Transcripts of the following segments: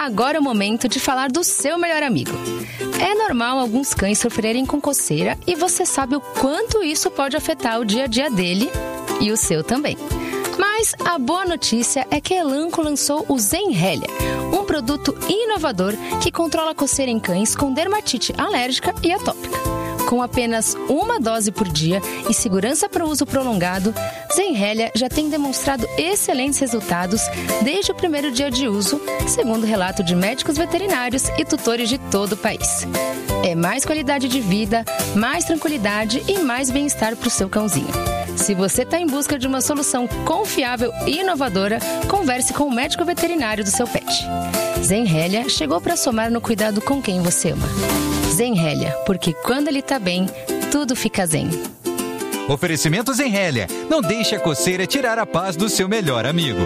agora é o momento de falar do seu melhor amigo. É normal alguns cães sofrerem com coceira e você sabe o quanto isso pode afetar o dia a dia dele e o seu também. Mas a boa notícia é que a Elanco lançou o Zenrelia, um produto inovador que controla a coceira em cães com dermatite alérgica e atópica. Com apenas uma dose por dia e segurança para uso prolongado, Zenrelia já tem demonstrado excelentes resultados desde o primeiro dia de uso, segundo relato de médicos veterinários e tutores de todo o país. É mais qualidade de vida, mais tranquilidade e mais bem-estar para o seu cãozinho. Se você está em busca de uma solução confiável e inovadora, converse com o médico veterinário do seu pet. Zenrelia chegou para somar no cuidado com quem você ama. Zenrelia, porque quando ele tá bem, tudo fica zen. Oferecimento Zenrelia. Não deixe a coceira tirar a paz do seu melhor amigo.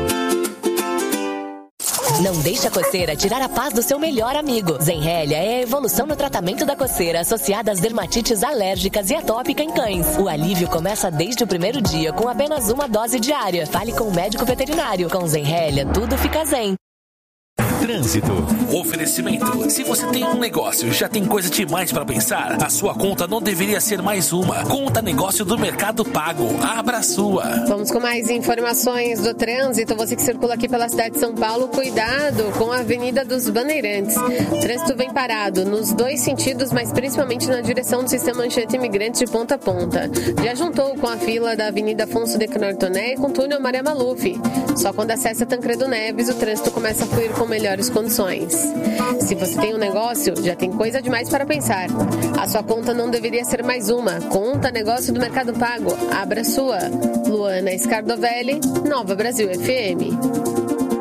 Não deixe a coceira tirar a paz do seu melhor amigo. Zenrelia é a evolução no tratamento da coceira associada às dermatites alérgicas e atópica em cães. O alívio começa desde o primeiro dia com apenas uma dose diária. Fale com o médico veterinário. Com Zenrelia, tudo fica zen. Trânsito. Oferecimento. Se você tem um negócio e já tem coisa demais para pensar, a sua conta não deveria ser mais uma. Conta negócio do Mercado Pago. Abra a sua. Vamos com mais informações do trânsito. Você que circula aqui pela cidade de São Paulo, cuidado com a Avenida dos Bandeirantes. O trânsito vem parado nos dois sentidos, mas principalmente na direção do sistema Manchete Imigrantes de ponta a ponta. Já juntou com a fila da Avenida Afonso de Nortoné e com o túnel Maria Maluf. Só quando acessa Tancredo Neves, o trânsito começa a fluir com melhores condições. Se você tem um negócio, já tem coisa demais para pensar. A sua conta não deveria ser mais uma. Conta negócio do Mercado Pago. Abra a sua. Luana Scardovelli, Nova Brasil FM.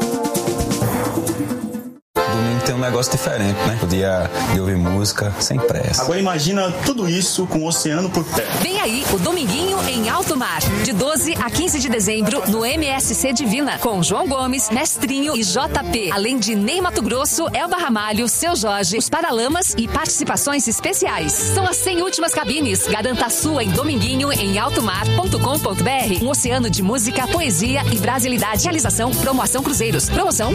Domingo tem um negócio diferente, né? O dia de ouvir música sem pressa. Agora imagina tudo isso com o oceano por perto. Vem aí o Dominguinho em Alto Mar, de 12 a 15 de dezembro, no MSC Divina, com João Gomes, Mestrinho e JP, além de Ney Mato Grosso, Elba Ramalho, Seu Jorge, os Paralamas e participações especiais. São as 100 últimas cabines. Garanta a sua em dominguinhoemaltomar.com.br. Um oceano de música, poesia e brasilidade. Realização, Promoção Cruzeiros. Promoção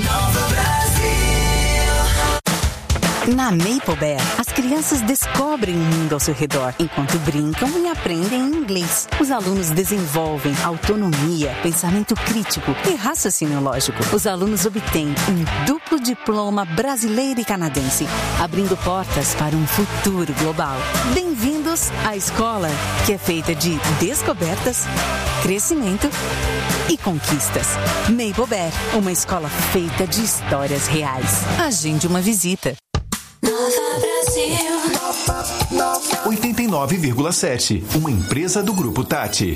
Na Maple Bear, as crianças descobrem o mundo ao seu redor, enquanto brincam e aprendem inglês. Os alunos desenvolvem autonomia, pensamento crítico e raciocínio lógico. Os alunos obtêm um duplo diploma brasileiro e canadense, abrindo portas para um futuro global. Bem-vindos à escola, que é feita de descobertas, crescimento e conquistas. Maple Bear, uma escola feita de histórias reais. Agende uma visita. 89,7, uma empresa do Grupo Tati.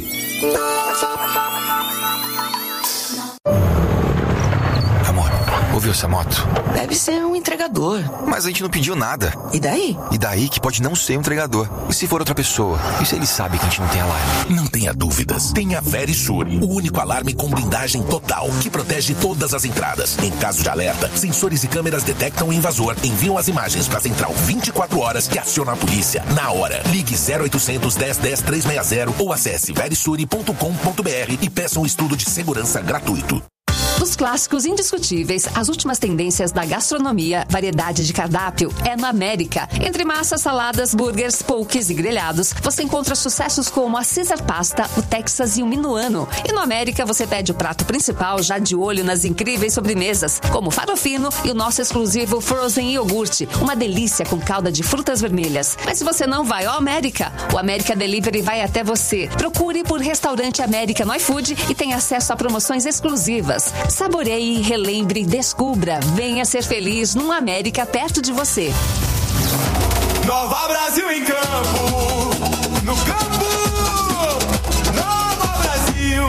Amor, ouviu essa moto? Deve ser um entregador. Mas a gente não pediu nada. E daí? E daí que pode não ser um entregador. E se for outra pessoa? E se ele sabe que a gente não tem alarme? Não tenha dúvidas. Tenha Verisure, o único alarme com blindagem total, que protege todas as entradas. Em caso de alerta, sensores e câmeras detectam o invasor, enviam as imagens para a central 24 horas que aciona a polícia. Na hora, ligue 0800 10 10 360 ou acesse verisure.com.br e peça um estudo de segurança gratuito. Dos clássicos indiscutíveis, as últimas tendências da gastronomia, variedade de cardápio é no América. Entre massas, saladas, burgers, poques e grelhados, você encontra sucessos como a Caesar Pasta, o Texas e o Minuano. E no América você pede o prato principal já de olho nas incríveis sobremesas, como o farofino e o nosso exclusivo Frozen Iogurte, uma delícia com calda de frutas vermelhas. Mas se você não vai ao América, o América Delivery vai até você. Procure por Restaurante América no iFood e tenha acesso a promoções exclusivas. Saboreie, relembre, descubra. Venha ser feliz num América perto de você. Nova Brasil em campo. No campo. Nova Brasil.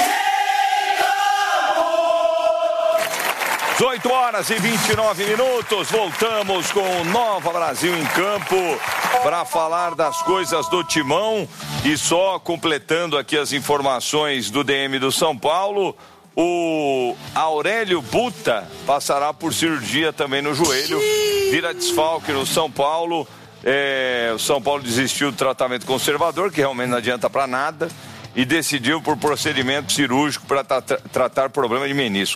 18 horas e 29 minutos. Voltamos com Nova Brasil em campo para falar das coisas do Timão. E só completando aqui as informações do DM do São Paulo. O Aurélio Buta passará por cirurgia também no joelho, vira desfalque no São Paulo. O São Paulo desistiu do tratamento conservador, que realmente não adianta para nada, e decidiu por procedimento cirúrgico para tratar problema de menisco.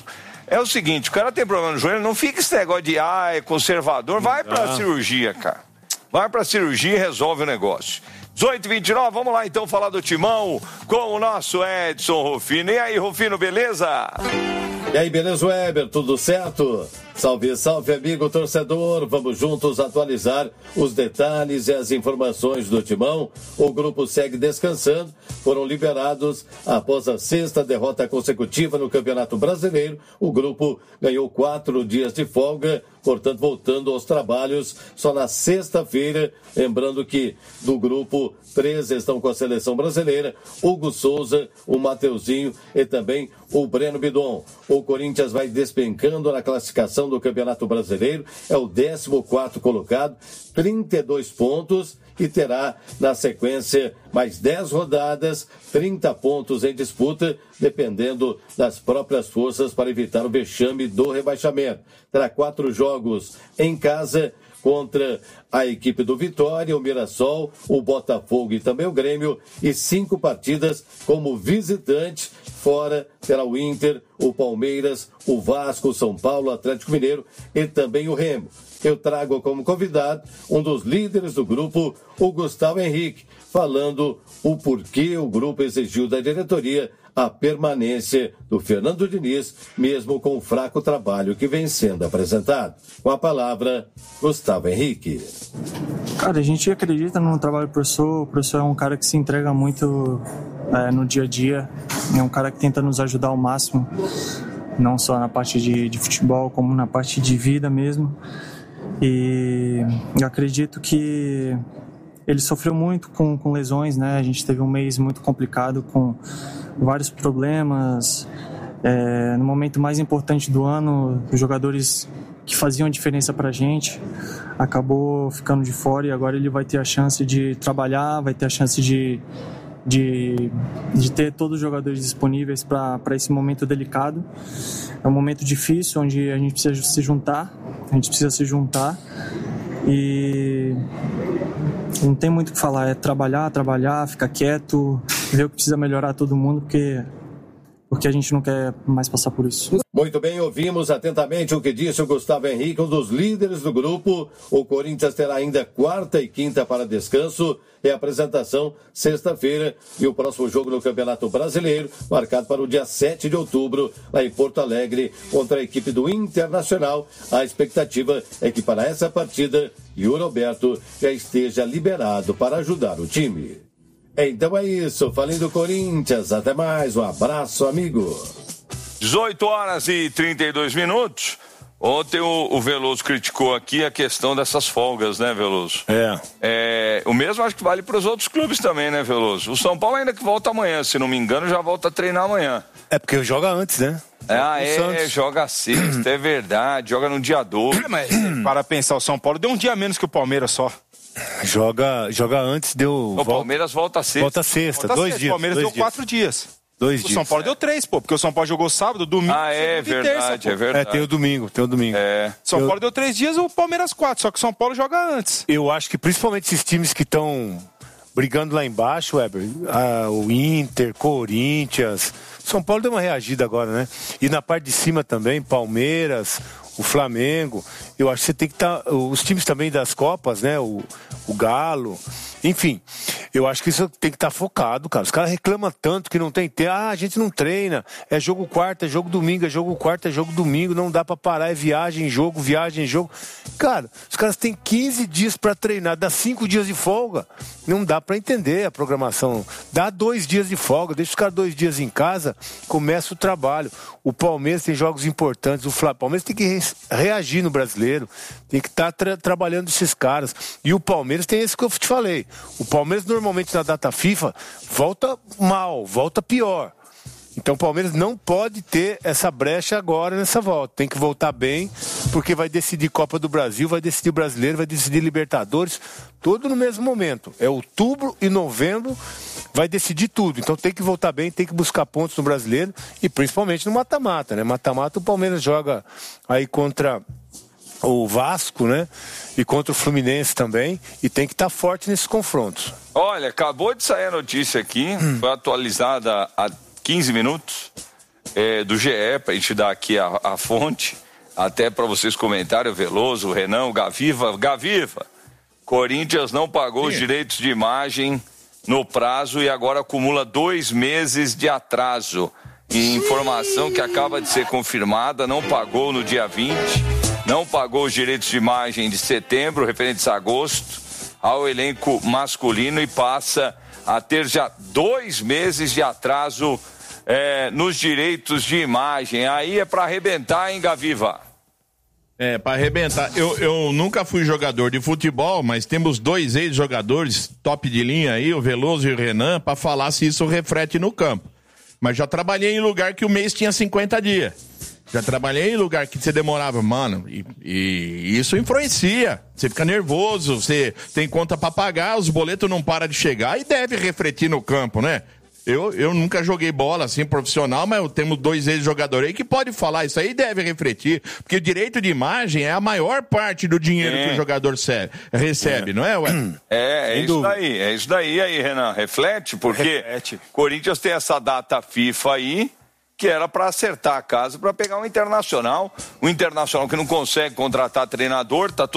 é o seguinte, o cara tem problema no joelho, não fica esse negócio de, é conservador, vai pra cirurgia, cara. Vai pra cirurgia e resolve o negócio. 18h29, vamos lá então falar do Timão com o nosso Edson Rufino. E aí, Rufino, beleza? E aí, beleza, Weber? Tudo certo? Salve, salve, amigo torcedor. Vamos juntos atualizar os detalhes e as informações do Timão. O grupo segue descansando. Foram liberados após a 6ª derrota consecutiva no Campeonato Brasileiro. O grupo ganhou 4 dias de folga, portanto, voltando aos trabalhos só na sexta-feira. Lembrando que do grupo, 3 estão com a seleção brasileira: Hugo Souza, o Mateuzinho e também o Breno Bidon. O Corinthians vai despencando na classificação do Campeonato Brasileiro, é o 14º colocado, 32 pontos, e terá na sequência mais 10 rodadas, 30 pontos em disputa, dependendo das próprias forças para evitar o vexame do rebaixamento. Terá 4 jogos em casa contra a equipe do Vitória, o Mirassol, o Botafogo e também o Grêmio, e 5 partidas como visitante. Fora terá o Inter, o Palmeiras, o Vasco, o São Paulo, o Atlético Mineiro e também o Remo. Eu trago como convidado um dos líderes do grupo, o Gustavo Henrique, falando o porquê o grupo exigiu da diretoria a permanência do Fernando Diniz, mesmo com o fraco trabalho que vem sendo apresentado. Com a palavra, Gustavo Henrique. Cara, a gente acredita no trabalho do professor. O professor é um cara que se entrega muito no dia a dia. É um cara que tenta nos ajudar ao máximo, não só na parte de futebol, como na parte de vida mesmo. E eu acredito que ele sofreu muito com lesões, né? A gente teve um mês muito complicado, com vários problemas. No momento mais importante do ano, os jogadores que faziam diferença pra gente acabou ficando de fora, e agora ele vai ter a chance de trabalhar, vai ter a chance de ter todos os jogadores disponíveis para esse momento delicado. É um momento difícil, onde a gente precisa se juntar, e não tem muito o que falar, é trabalhar, ficar quieto, ver o que precisa melhorar todo mundo, porque a gente não quer mais passar por isso. Muito bem, ouvimos atentamente o que disse o Gustavo Henrique, um dos líderes do grupo. O Corinthians terá ainda 4ª e 5ª para descanso e apresentação sexta-feira, e o próximo jogo no Campeonato Brasileiro marcado para o dia 7 de outubro, lá em Porto Alegre, contra a equipe do Internacional. A expectativa é que para essa partida o Roberto já esteja liberado para ajudar o time. Então é isso, falei do Corinthians, até mais, um abraço, amigo. 18h32. Ontem o Veloso criticou aqui a questão dessas folgas, né, Veloso? O mesmo acho que vale para os outros clubes também, né, Veloso? O São Paulo ainda que volta amanhã, se não me engano, já volta a treinar amanhã. É porque joga antes, né? Joga sexta, é verdade, joga no dia 2. Mas para pensar, o São Paulo deu um dia menos que o Palmeiras só. Joga antes, deu... O Palmeiras volta sexta. Volta sexta, 2 dias. O Palmeiras deu 4 dias. 2 dias. O São Paulo deu 3, porque o São Paulo jogou sábado, domingo, é verdade, é verdade. Tem o domingo. São Paulo deu 3 dias, o Palmeiras 4, só que o São Paulo joga antes. Eu acho que principalmente esses times que estão brigando lá embaixo, Weber, o Inter, Corinthians, São Paulo deu uma reagida agora, né? E na parte de cima também, Palmeiras, o Flamengo, eu acho que você tem que estar... os times também das Copas, né? O Galo, enfim, eu acho que isso tem que estar focado, cara. Os caras reclamam tanto que não tem tempo. A gente não treina, é jogo quarta, é jogo domingo, é jogo quarta, é jogo domingo, não dá pra parar, é viagem, jogo. Cara, os caras têm 15 dias pra treinar, dá 5 dias de folga. Não dá pra entender a programação. Dá 2 dias de folga, deixa os caras 2 dias em casa, começa o trabalho. O Palmeiras tem jogos importantes, o Palmeiras tem que reagir no brasileiro, tem que estar trabalhando esses caras. E o Palmeiras tem esse que eu te falei. O Palmeiras normalmente na data FIFA volta mal, volta pior. Então o Palmeiras não pode ter essa brecha agora nessa volta. Tem que voltar bem, porque vai decidir Copa do Brasil, vai decidir Brasileiro, vai decidir Libertadores, tudo no mesmo momento. É outubro e novembro, vai decidir tudo. Então tem que voltar bem, tem que buscar pontos no Brasileiro e principalmente no mata-mata, né? Mata-mata o Palmeiras joga aí contra o Vasco, né? E contra o Fluminense também, e tem que estar forte nesses confrontos. Olha, acabou de sair a notícia aqui, foi atualizada há 15 minutos. do GE, para a gente dar aqui a fonte, até para vocês comentarem, o Veloso, o Renan, o Gaviva. Gaviva, Corinthians não pagou os direitos de imagem no prazo e agora acumula 2 meses de atraso. E informação que acaba de ser confirmada, não pagou no dia 20, não pagou os direitos de imagem de setembro, referentes a agosto, ao elenco masculino e passa a ter já 2 meses de atraso nos direitos de imagem. Aí é para arrebentar, hein, Gaviva? Para arrebentar. Eu nunca fui jogador de futebol, mas temos 2 ex-jogadores top de linha aí, o Veloso e o Renan, para falar se isso reflete no campo. Mas já trabalhei em lugar que o mês tinha 50 dias. Já trabalhei em lugar que você demorava, mano, e isso influencia. Você fica nervoso, você tem conta para pagar, os boletos não param de chegar e deve refletir no campo, né? Eu nunca joguei bola assim profissional, mas temos 2 ex-jogadores aí que pode falar isso aí, deve refletir, porque o direito de imagem é a maior parte do dinheiro que o jogador recebe, não é, ué? É isso daí aí, Renan, reflete, porque Corinthians tem essa data FIFA aí, que era para acertar a casa, para pegar um Internacional que não consegue contratar treinador, tá